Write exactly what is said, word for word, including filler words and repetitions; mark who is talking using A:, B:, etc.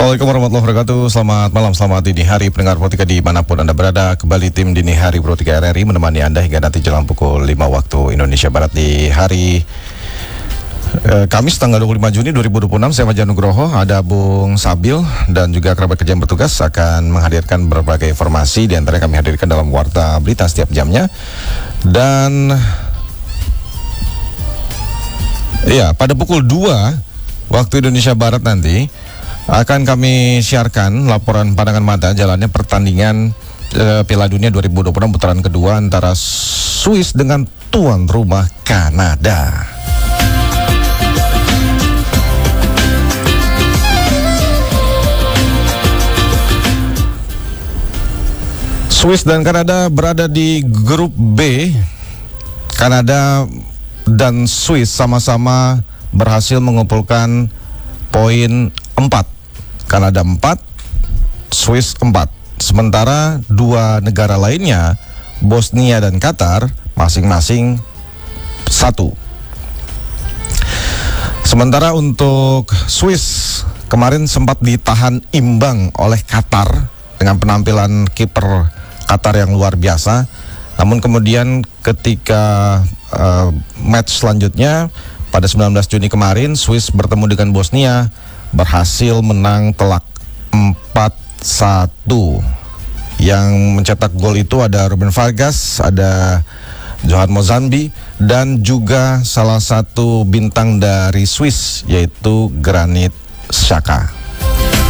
A: Assalamualaikum warahmatullahi wabarakatuh. Selamat malam, selamat dini hari pendengar Pro tiga dimanapun Anda berada. Kembali tim dini hari Pro tiga R R I menemani Anda hingga nanti jelang pukul lima waktu Indonesia Barat di hari eh, Kamis tanggal dua puluh lima Juni dua ribu dua puluh enam. Saya Fajar Nugroho, ada Bung Sabil dan juga kerabat kerja yang bertugas akan menghadirkan berbagai informasi. Di antara kami hadirkan dalam Warta Berita setiap jamnya. Dan ya, pada pukul dua waktu Indonesia Barat nanti akan kami siarkan laporan pandangan mata jalannya pertandingan uh, Piala Dunia dua ribu dua puluh enam putaran kedua antara Swiss dengan tuan rumah Kanada. Swiss dan Kanada berada di grup B. Kanada dan Swiss sama-sama berhasil mengumpulkan poin empat. Kanada empat, Swiss empat. Sementara dua negara lainnya, Bosnia dan Qatar, masing-masing satu. Sementara untuk Swiss kemarin sempat ditahan imbang oleh Qatar dengan penampilan kiper Qatar yang luar biasa. Namun kemudian ketika uh, match selanjutnya pada sembilan belas Juni kemarin, Swiss bertemu dengan Bosnia, berhasil menang telak empat satu. Yang mencetak gol itu ada Ruben Vargas, ada Johan Mozambi, dan juga salah satu bintang dari Swiss yaitu Granit Xhaka.